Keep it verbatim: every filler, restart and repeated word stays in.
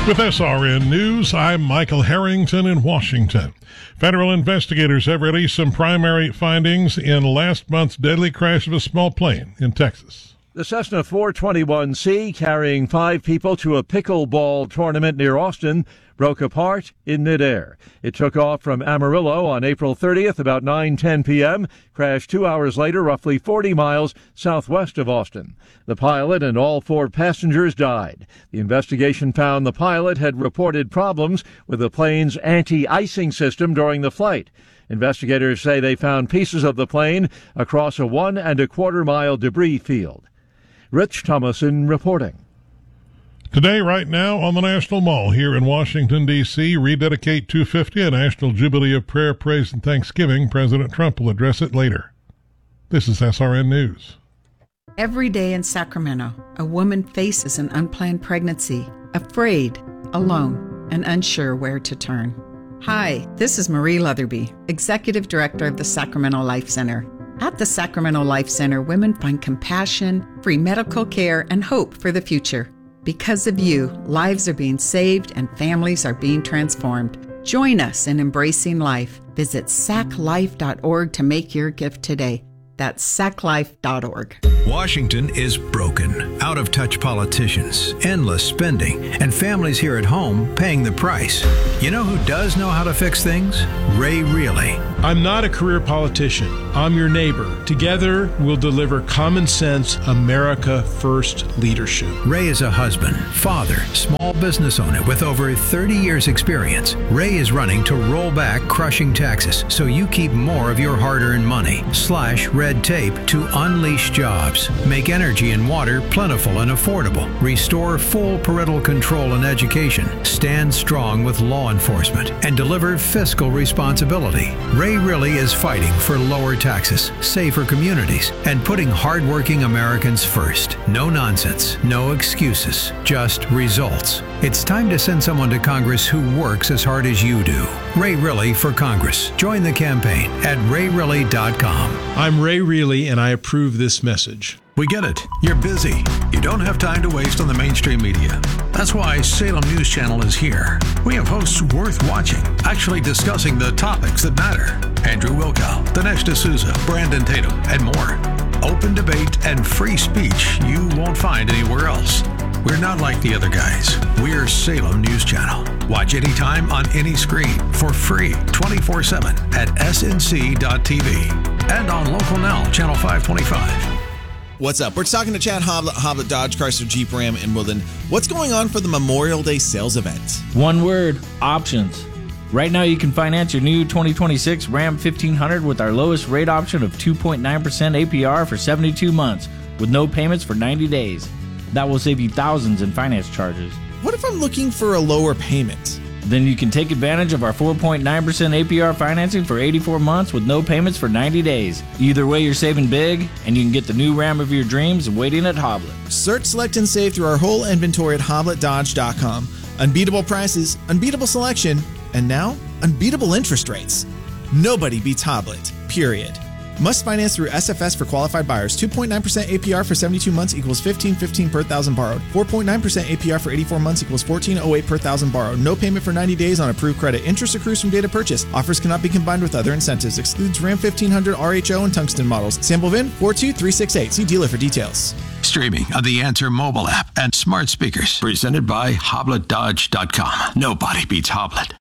With S R N News, I'm Michael Harrington in Washington. Federal investigators have released some primary findings in last month's deadly crash of a small plane in Texas. The Cessna four twenty-one C, carrying five people to a pickleball tournament near Austin, broke apart in midair. It took off from Amarillo on April thirtieth about nine ten p.m., crashed two hours later roughly forty miles southwest of Austin. The pilot and all four passengers died. The investigation found the pilot had reported problems with the plane's anti-icing system during the flight. Investigators say they found pieces of the plane across a one and a quarter mile debris field. Rich Thomason reporting. Today, right now, on the National Mall here in Washington, D C, rededicate two fifty, a national jubilee of prayer, praise, and thanksgiving. President Trump will address it later. This is S R N News. Every day in Sacramento, a woman faces an unplanned pregnancy, afraid, alone, and unsure where to turn. Hi, this is Marie Leatherby, Executive Director of the Sacramento Life Center. At the Sacramento Life Center, women find compassion, free medical care, and hope for the future. Because of you, lives are being saved and families are being transformed. Join us in embracing life. Visit sac life dot org to make your gift today. That's sac life dot org. Washington is broken. Out-of-touch politicians, endless spending, and families here at home paying the price. You know who does know how to fix things? Ray Reilly. I'm not a career politician. I'm your neighbor. Together, we'll deliver common sense, America First leadership. Ray is a husband, father, small business owner with over thirty years experience. Ray is running to roll back crushing taxes so you keep more of your hard-earned money. Slash red tape to unleash jobs. Make energy and water plentiful and affordable. Restore full parental control and education. Stand strong with law enforcement and deliver fiscal responsibility. Ray Reilly is fighting for lower taxes, safer communities, and putting hardworking Americans first. No nonsense, no excuses, just results. It's time to send someone to Congress who works as hard as you do. Ray Reilly for Congress. Join the campaign at ray reilly dot com. I'm Ray Reilly, and I approve this message. We get it. You're busy. You don't have time to waste on the mainstream media. That's why Salem News Channel is here. We have hosts worth watching, actually discussing the topics that matter. Andrew Wilkow, Dinesh D'Souza, Brandon Tatum, and more. Open debate and free speech you won't find anywhere else. We're not like the other guys. We're Salem News Channel. Watch anytime on any screen for free twenty-four seven at s n c dot t v and on Local Now, Channel five twenty-five. What's up? We're talking to Chad Hoblet, Hoblet Dodge, Chrysler, Jeep, Ram in Woodland. What's going on for the Memorial Day sales event? One word, options. Right now you can finance your new twenty twenty-six Ram fifteen hundred with our lowest rate option of two point nine percent A P R for seventy-two months with no payments for ninety days. That will save you thousands in finance charges. What if I'm looking for a lower payment? Then you can take advantage of our four point nine percent A P R financing for eighty-four months with no payments for ninety days. Either way, you're saving big, and you can get the new Ram of your dreams waiting at Hoblet. Search, select, and save through our whole inventory at hoblet dodge dot com. Unbeatable prices, unbeatable selection, and now, unbeatable interest rates. Nobody beats Hoblet, period. Must finance through S F S for qualified buyers. two point nine percent A P R for seventy-two months equals fifteen fifteen per thousand borrowed. four point nine percent A P R for eighty-four months equals fourteen oh eight per thousand borrowed. No payment for ninety days on approved credit. Interest accrues from date of purchase. Offers cannot be combined with other incentives. Excludes Ram fifteen hundred R H O and Tungsten models. Sample V I N four two three six eight. See dealer for details. Streaming on the Answer mobile app and smart speakers. Presented by hoblet dodge dot com. Nobody beats Hoblet.